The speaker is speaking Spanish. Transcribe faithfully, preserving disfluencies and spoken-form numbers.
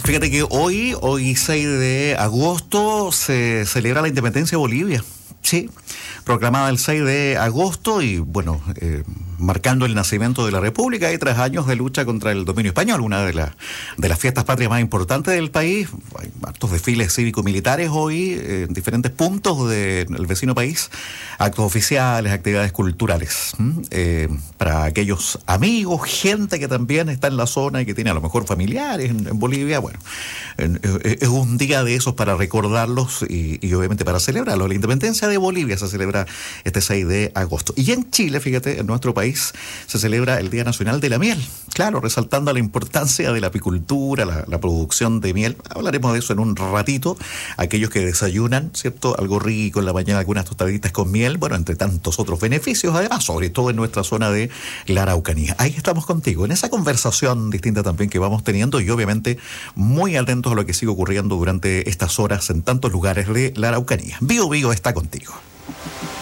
Fíjate que hoy, hoy seis de agosto, se celebra la independencia de Bolivia. Sí, proclamada el seis de agosto y, bueno, eh, marcando el nacimiento de la República y tras años de lucha contra el dominio español, una de, la, de las fiestas patrias más importantes del país. Hay hartos desfiles cívico-militares hoy eh, en diferentes puntos del vecino país, actos oficiales, actividades culturales. ¿Mm? Eh, para aquellos amigos, gente que también está en la zona y que tiene a lo mejor familiares en, en Bolivia, bueno, eh, es un día de esos para recordarlos y, y obviamente para celebrarlos. La independencia de Bolivia se celebra este seis de agosto. Y en Chile, fíjate, en nuestro país se celebra el Día Nacional de la Miel. Claro, resaltando la importancia de la apicultura, la, la producción de miel. Hablaremos de eso en un ratito. Aquellos que desayunan, ¿cierto? Algo rico en la mañana, algunas tostaditas con miel, bueno, entre tantos otros beneficios, además, sobre todo en nuestra zona de la Araucanía. Ahí estamos contigo, en esa conversación distinta también que vamos teniendo y obviamente muy atentos a lo que sigue ocurriendo durante estas horas en tantos lugares de la Araucanía. Bio Bio está contigo.